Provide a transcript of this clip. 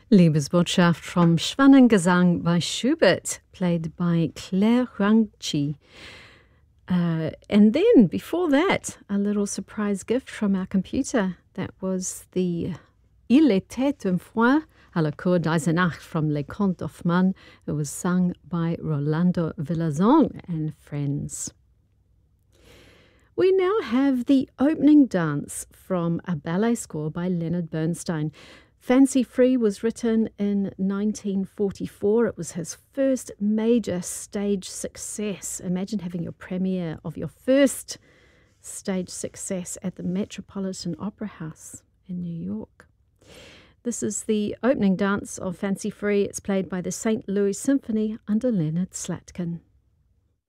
Liebesbotschaft from Schwanengesang by Schubert, played by Claire Huangqi. And then, before that, a little surprise gift from our computer. That was the Il était une fois à la cour d'Eisenach from Les Contes d'Hoffmann. It was sung by Rolando Villazon and friends. We now have the opening dance from a ballet score by Leonard Bernstein. Fancy Free was written in 1944. It was his first major stage success. Imagine having your premiere of your first stage success at the Metropolitan Opera House in New York. This is the opening dance of Fancy Free. It's played by the St. Louis Symphony under Leonard Slatkin.